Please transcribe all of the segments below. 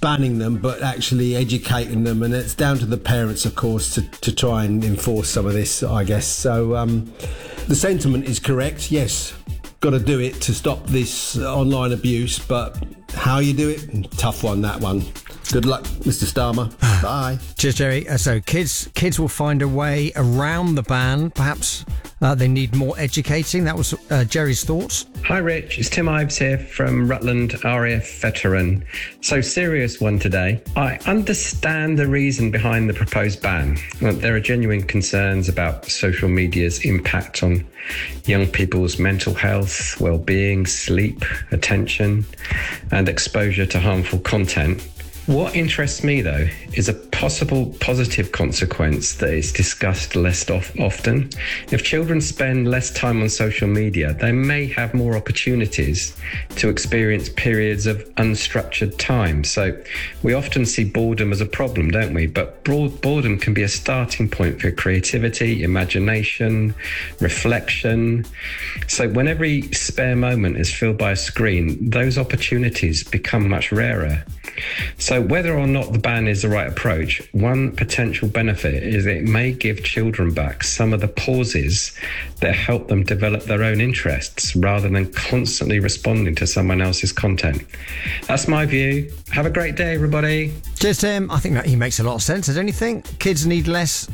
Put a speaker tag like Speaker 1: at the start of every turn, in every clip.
Speaker 1: banning them, but actually educating them, and it's down to the parents, of course, to try and enforce some of this, I guess. So the sentiment is correct. Yes, got to do it to stop this online abuse, but how you do it, tough one, that one. Good luck, Mr. Starmer. Bye.
Speaker 2: Cheers, Jerry. So kids will find a way around the ban. Perhaps they need more educating. That was Jerry's thoughts.
Speaker 3: Hi, Rich. It's Tim Ives here from Rutland, RAF veteran. So, serious one today. I understand the reason behind the proposed ban. There are genuine concerns about social media's impact on young people's mental health, well-being, sleep, attention, and exposure to harmful content. What interests me, though, is a possible positive consequence that is discussed less often. If children spend less time on social media, they may have more opportunities to experience periods of unstructured time. So we often see boredom as a problem, don't we? But boredom can be a starting point for creativity, imagination, reflection. So when every spare moment is filled by a screen, those opportunities become much rarer. So whether or not the ban is the right approach, one potential benefit is it may give children back some of the pauses that help them develop their own interests rather than constantly responding to someone else's content. That's my view. Have a great day, everybody.
Speaker 2: Cheers, Tim. I think that he makes a lot of sense. Does anything? Kids need less,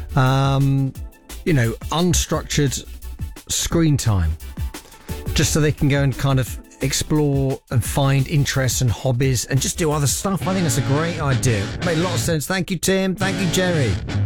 Speaker 2: unstructured screen time, just so they can go and kind of explore and find interests and hobbies and just do other stuff. I think that's a great idea. Made a lot of sense. Thank you, Tim. Thank you, Jerry.